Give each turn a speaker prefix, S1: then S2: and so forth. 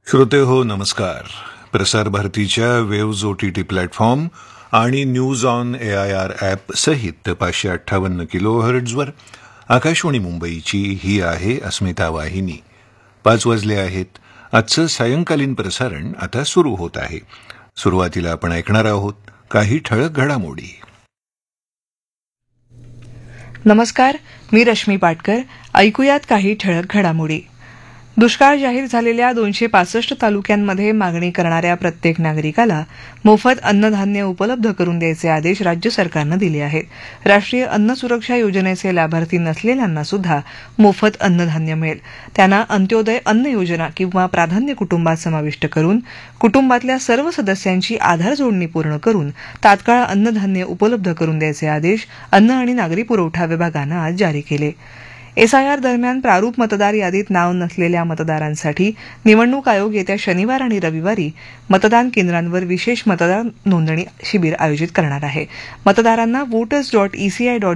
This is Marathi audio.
S1: श्रोते हो नमस्कार. प्रसार भारतीच्या वेव्ज OTT प्लॅटफॉर्म आणि न्यूज ऑन AIR ॲप सहित 558 किलोहर्ट्झवर आकाशवाणी मुंबईची ही आहे अस्मिता वाहिनी. 5 वाजले आहेत. आजचं सायंकालीन प्रसारण आता सुरू होत आहे. सुरुवातीला आपण ऐकणार आहोत काही ठळक घडामोडी.
S2: नमस्कार, मी रश्मी पाटकर. ऐकूयात काही ठळक घडामोडी. दुष्काळ जाहीर झालेल्या 265 तालुक्यांमध्ये मागणी करणाऱ्या प्रत्येक नागरिकाला मोफत अन्नधान्य उपलब्ध करून द्यायचे आदेश राज्य सरकारनं दिले आहेत. राष्ट्रीय अन्न सुरक्षा योजनेचे लाभार्थी नसलेल्यांना सुद्धा मोफत अन्नधान्य मिळेल. त्यांना अंत्योदय अन्न योजना किंवा प्राधान्य कुटुंबात समाविष्ट करून कुटुंबातल्या सर्व सदस्यांची आधार जोडणी पूर्ण करून तात्काळ अन्नधान्य उपलब्ध करून द्यायचे आदेश अन्न आणि नागरी पुरवठा विभागानं आज जारी केले. SIR दरम्यान प्रारूप मतदार यादीत नाव नसलेल्या मतदारांसाठी निवडणूक आयोग येत्या शनिवार आणि रविवारी मतदान केंद्रांवर विशेष मतदार नोंदणी शिबिर आयोजित करणार आहे. मतदारांना voters.eci